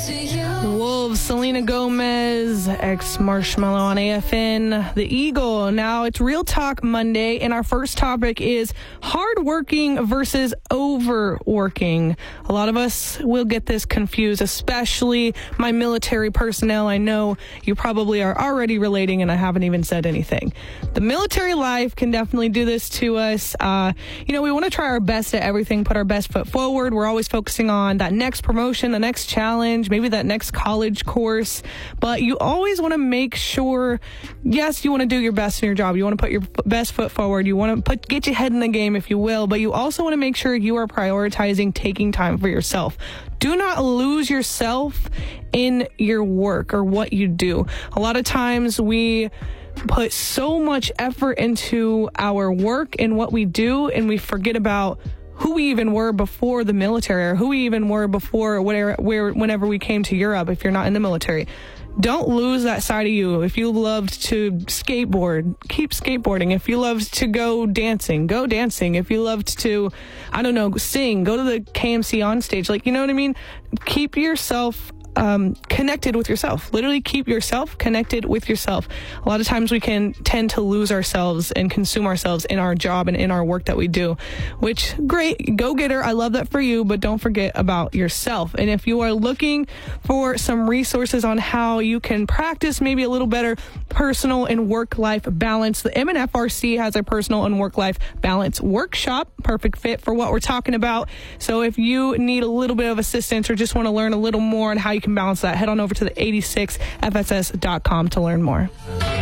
Wolves, Selena Gomez, ex-Marshmello on AFN, The Eagle. Now it's Real Talk Monday, and our first topic is hardworking versus overworking. A lot of us will get this confused, especially my military personnel. I know you probably are already relating, and I haven't even said anything. The military life can definitely do this to us. We want to try our best at everything, put our best foot forward. We're always focusing on that next promotion, the next challenge, maybe that next college course, but you always want to make sure, yes, you want to do your best in your job. You want to put your best foot forward. You want to get your head in the game, if you will, but you also want to make sure you are prioritizing taking time for yourself. Do not lose yourself in your work or what you do. A lot of times we put so much effort into our work and what we do, and we forget about who we even were before the military, or who we even were before whenever we came to Europe, if you're not in the military. Don't lose that side of you. If you loved to skateboard, keep skateboarding. If you loved to go dancing, go dancing. If you loved to, sing, go to the KMC on stage. You know what I mean? Keep yourself connected with yourself. Literally keep yourself connected with yourself. A lot of times we can tend to lose ourselves and consume ourselves in our job and in our work that we do, which, great, go getter. I love that for you, but don't forget about yourself. And if you are looking for some resources on how you can practice maybe a little better personal and work-life balance, the MNFRC has a personal and work-life balance workshop, perfect fit for what we're talking about. So if you need a little bit of assistance or just want to learn a little more on how you can balance that, head on over to the 86fss.com to learn more.